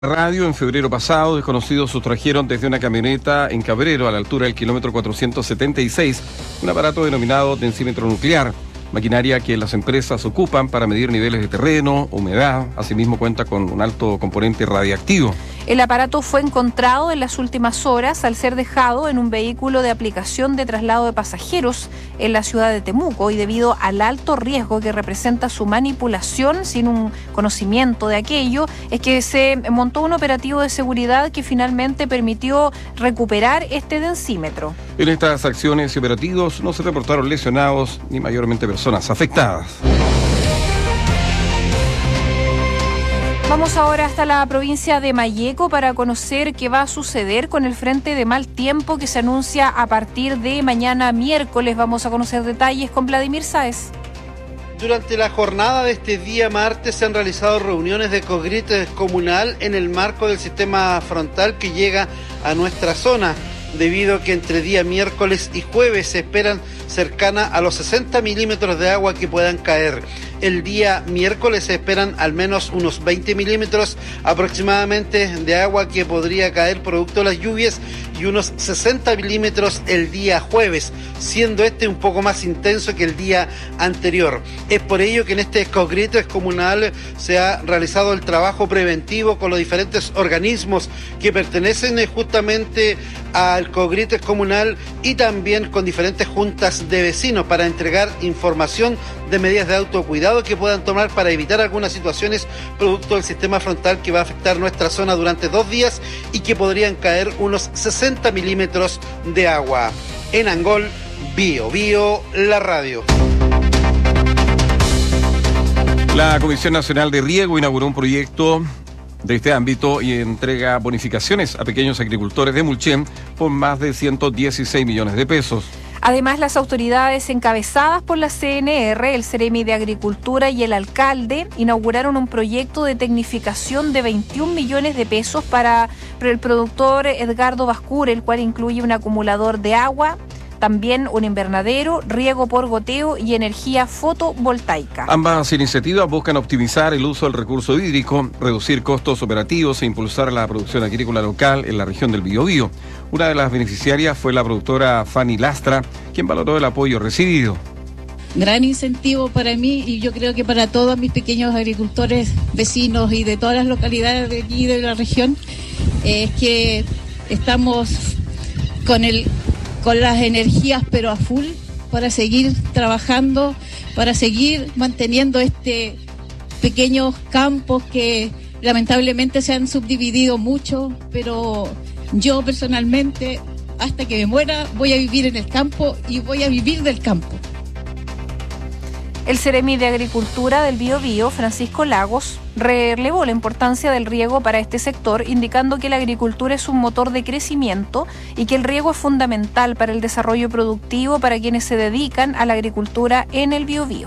Radio en febrero pasado, desconocidos sustrajeron desde una camioneta en Cabrero, a la altura del kilómetro 476, un aparato denominado densímetro nuclear, maquinaria que las empresas ocupan para medir niveles de terreno, humedad. Asimismo cuenta con un alto componente radiactivo. El aparato fue encontrado en las últimas horas al ser dejado en un vehículo de aplicación de traslado de pasajeros en la ciudad de Temuco, y debido al alto riesgo que representa su manipulación sin un conocimiento de aquello, es que se montó un operativo de seguridad que finalmente permitió recuperar este densímetro. En estas acciones y operativos no se reportaron lesionados ni mayormente personas afectadas. Vamos ahora hasta la provincia de Malleco para conocer qué va a suceder con el frente de mal tiempo que se anuncia a partir de mañana miércoles. Vamos a conocer detalles con Vladimir Sáez. Durante la jornada de este día martes se han realizado reuniones de congreso comunal en el marco del sistema frontal que llega a nuestra zona, debido a que entre día miércoles y jueves se esperan cercana a los 60 milímetros de agua que puedan caer. El día miércoles se esperan al menos unos 20 milímetros aproximadamente de agua que podría caer producto de las lluvias, y unos 60 milímetros el día jueves, siendo este un poco más intenso que el día anterior. Es por ello que en este congreso comunal se ha realizado el trabajo preventivo con los diferentes organismos que pertenecen justamente al congreso comunal, y también con diferentes juntas de vecinos para entregar información de medidas de autocuidado que puedan tomar para evitar algunas situaciones producto del sistema frontal que va a afectar nuestra zona durante 2 días y que podrían caer unos 60 milímetros de agua. En Angol, Bio, la radio. La Comisión Nacional de Riego inauguró un proyecto de este ámbito y entrega bonificaciones a pequeños agricultores de Mulchen por más de 116 millones de pesos. Además, las autoridades encabezadas por la CNR, el Ceremi de Agricultura y el alcalde inauguraron un proyecto de tecnificación de 21 millones de pesos para el productor Edgardo Bascure, el cual incluye un acumulador de agua, también un invernadero, riego por goteo y energía fotovoltaica. Ambas iniciativas buscan optimizar el uso del recurso hídrico, reducir costos operativos e impulsar la producción agrícola local en la región del Biobío. Una de las beneficiarias fue la productora Fanny Lastra, quien valoró el apoyo recibido. Gran incentivo para mí, y yo creo que para todos mis pequeños agricultores vecinos y de todas las localidades de aquí de la región, es que estamos con las energías pero a full para seguir trabajando, para seguir manteniendo pequeños campos que lamentablemente se han subdividido mucho, pero yo personalmente, hasta que me muera, voy a vivir en el campo y voy a vivir del campo. El Ceremi de Agricultura del Biobío, Francisco Lagos, relevó la importancia del riego para este sector, indicando que la agricultura es un motor de crecimiento y que el riego es fundamental para el desarrollo productivo para quienes se dedican a la agricultura en el Biobío.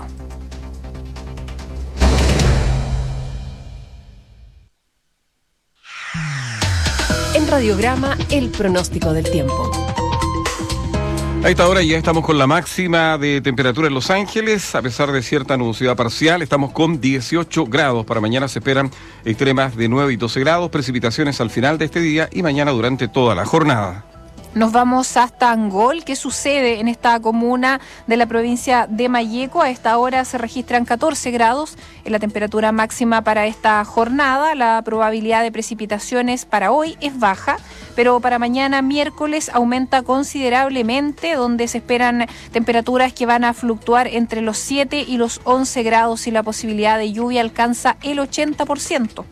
En Radiograma, el pronóstico del tiempo. A esta hora ya estamos con la máxima de temperatura en Los Ángeles. A pesar de cierta nubosidad parcial, estamos con 18 grados. Para mañana se esperan extremas de 9 y 12 grados, precipitaciones al final de este día y mañana durante toda la jornada. Nos vamos hasta Angol. ¿Qué sucede en esta comuna de la provincia de Malleco? A esta hora se registran 14 grados en la temperatura máxima para esta jornada. La probabilidad de precipitaciones para hoy es baja, pero para mañana miércoles aumenta considerablemente, donde se esperan temperaturas que van a fluctuar entre los 7 y los 11 grados y la posibilidad de lluvia alcanza el 80%.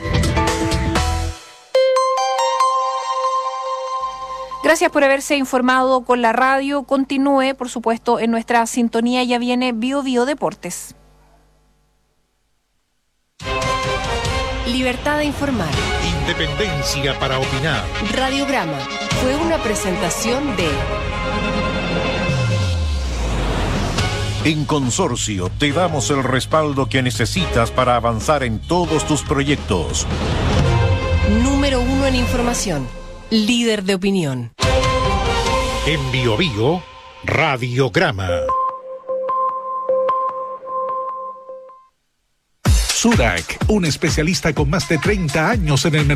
Gracias por haberse informado con la radio. Continúe, por supuesto, en nuestra sintonía. Ya viene Bio Deportes. Libertad de informar. Independencia para opinar. Radiograma fue una presentación de... En Consorcio te damos el respaldo que necesitas para avanzar en todos tus proyectos. Número 1 en información. Líder de opinión. En Biobío, Radiograma. Surac, un especialista con más de 30 años en el mercado.